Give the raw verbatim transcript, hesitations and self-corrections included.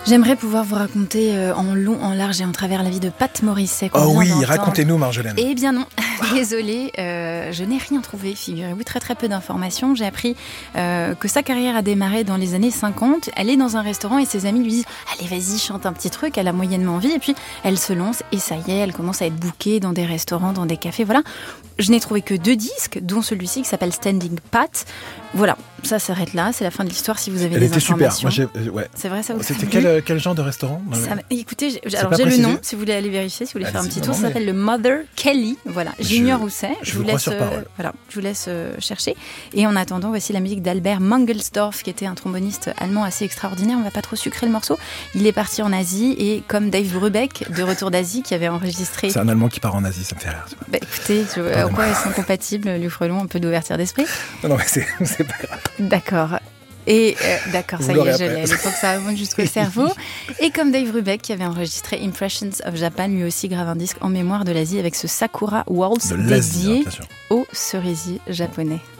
J'aimerais pouvoir vous raconter euh, en long, en large et en travers la vie de Pat Morissette. Oh oui, racontez-nous, Marjolaine. Eh bien non, désolée, euh, je n'ai rien trouvé, figurez-vous, très très peu d'informations. J'ai appris euh, que sa carrière a démarré dans les années cinquante. Elle est dans un restaurant et ses amis lui disent « Allez, vas-y, chante un petit truc », elle a moyennement envie. Et puis elle se lance et ça y est, elle commence à être bookée dans des restaurants, dans des cafés, voilà. Je n'ai trouvé que deux disques, dont celui-ci qui s'appelle Standing Pat. Voilà, ça s'arrête là, c'est la fin de l'histoire si vous avez Elle des était informations. super. Moi, j'ai, euh, ouais. C'est vrai, ça vous C'était quel, quel genre de restaurant? ça, Écoutez, j'ai, c'est alors j'ai précisé. le nom, si vous voulez aller vérifier, si vous voulez Allez, faire un c'est petit non, tour, ça mais... s'appelle le Mother Kelly. Voilà, j'ignore où c'est. Je vous vous crois laisse, sur euh, parole. voilà, je vous laisse euh, chercher. Et en attendant, voici la musique d'Albert Mangelsdorff, qui était un tromboniste allemand assez extraordinaire. On va pas trop sucrer le morceau. Il est parti en Asie et comme Dave Brubeck, de retour d'Asie, qui avait enregistré. C'est un Allemand qui part en Asie, ça me fait rire. Bah, écoutez, je... en quoi ils sont compatibles, Luc Frelon, un peu d'ouverture d'esprit. Non, non, mais c'est, c'est pas grave. D'accord. Et euh, d'accord, Vous ça y est, je après. l'ai, le temps que ça remonte jusqu'au cerveau. Et comme Dave Brubeck qui avait enregistré Impressions of Japan, lui aussi grave un disque en mémoire de l'Asie avec ce Sakura Waltz De l'Asie, dédié hein, bien sûr. aux cerisiers japonais.